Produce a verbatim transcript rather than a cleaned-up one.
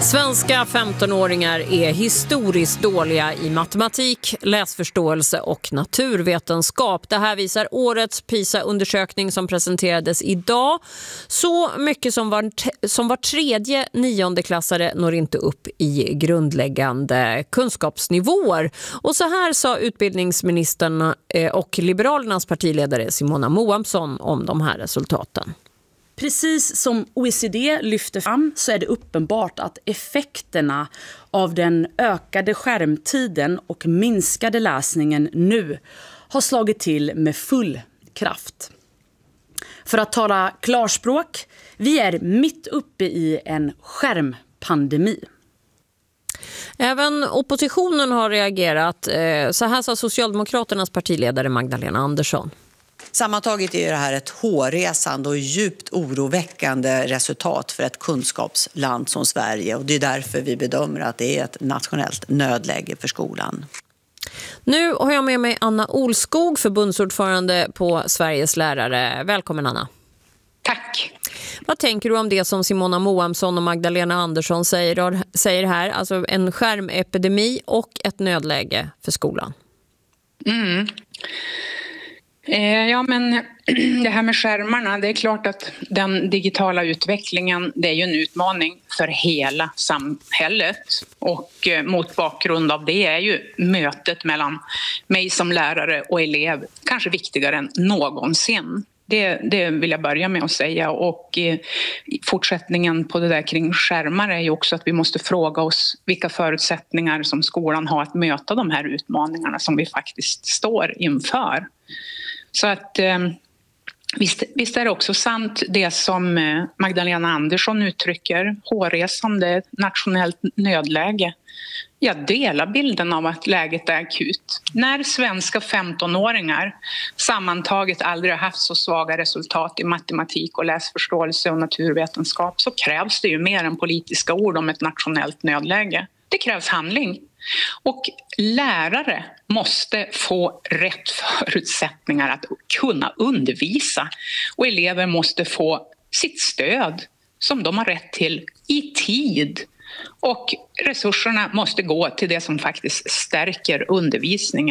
Svenska femtonåringar är historiskt dåliga i matematik, läsförståelse och naturvetenskap. Det här visar årets PISA-undersökning som presenterades idag. Så mycket som var, som var tredje niondeklassare når inte upp i grundläggande kunskapsnivåer. Och så här sa utbildningsministern och Liberalernas partiledare Simona Moamsson om de här resultaten. Precis som O E C D lyfter fram så är det uppenbart att effekterna av den ökade skärmtiden och minskade läsningen nu har slagit till med full kraft. För att tala klarspråk, vi är mitt uppe i en skärmpandemi. Även oppositionen har reagerat. Så här sa Socialdemokraternas partiledare Magdalena Andersson. Sammantaget är det här ett hårresande och djupt oroväckande resultat för ett kunskapsland som Sverige. Och det är därför vi bedömer att det är ett nationellt nödläge för skolan. Nu har jag med mig Anna Olskog, förbundsordförande på Sveriges lärare. Välkommen Anna. Tack. Vad tänker du om det som Simona Moamsson och Magdalena Andersson säger, säger här? Alltså en skärmepidemi och ett nödläge för skolan. Mm. Ja, men det här med skärmarna, det är klart att den digitala utvecklingen, det är ju en utmaning för hela samhället. Och mot bakgrund av det är ju mötet mellan mig som lärare och elev kanske viktigare än någonsin. Det, det vill jag börja med att säga. Och fortsättningen på det där kring skärmar är ju också att vi måste fråga oss vilka förutsättningar som skolan har att möta de här utmaningarna som vi faktiskt står inför. Så att eh, visst, visst är det också sant det som eh, Magdalena Andersson uttrycker, hårresande nationellt nödläge. Jag delar bilden av att läget är akut. När svenska femtonåringar sammantaget aldrig har haft så svaga resultat i matematik och läsförståelse och naturvetenskap så krävs det ju mer än politiska ord om ett nationellt nödläge. Det krävs handling. Och lärare måste få rätt förutsättningar att kunna undervisa. Och elever måste få sitt stöd som de har rätt till i tid. Och resurserna måste gå till det som faktiskt stärker undervisningen.